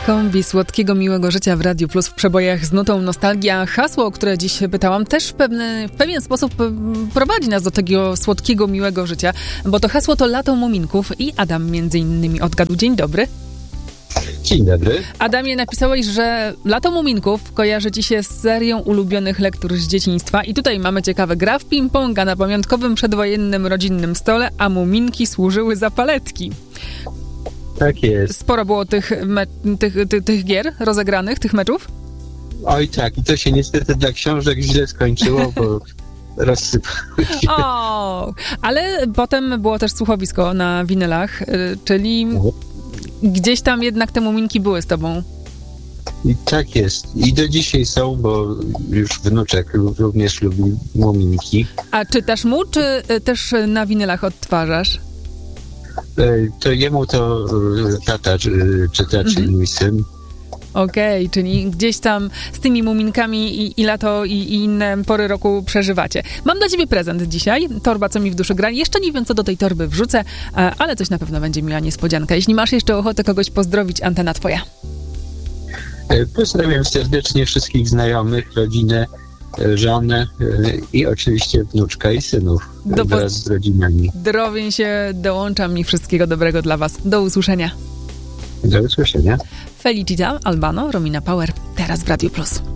Kombi słodkiego, miłego życia w Radiu Plus w przebojach z nutą nostalgia. Hasło, o które dziś pytałam, też w pewien sposób prowadzi nas do tego słodkiego, miłego życia, bo to hasło to Lato Muminków i Adam między innymi odgadł. Dzień dobry. Dzień dobry. Adamie, napisałeś, że Lato Muminków kojarzy ci się z serią ulubionych lektur z dzieciństwa i tutaj mamy ciekawe. Gra w ping-ponga na pamiątkowym przedwojennym rodzinnym stole, a muminki służyły za paletki. Tak jest. Sporo było tych gier rozegranych, tych meczów? Oj tak, i to się niestety dla książek źle skończyło, bo rozsypały się. O, ale potem było też słuchowisko na winylach, czyli gdzieś tam jednak te muminki były z tobą. I tak jest. I do dzisiaj są, bo już wnuczek również lubi muminki. A czytasz mu, czy też na winylach odtwarzasz? To jemu to tata czyta, czyli mój syn. Okej, czyli gdzieś tam z tymi muminkami i lato i inne pory roku przeżywacie. Mam dla ciebie prezent dzisiaj. Torba, co mi w duszy gra. Jeszcze nie wiem, co do tej torby wrzucę, ale coś na pewno będzie miła niespodzianka. Jeśli masz jeszcze ochotę kogoś pozdrowić, antena twoja. Pozdrawiam serdecznie wszystkich znajomych, rodzinę, żonę i oczywiście wnuczka i synów wraz z rodzinami. Zdrowień się, dołączam i wszystkiego dobrego dla was. Do usłyszenia. Do usłyszenia. Felicita Albano, Romina Power, teraz w Radiu Plus.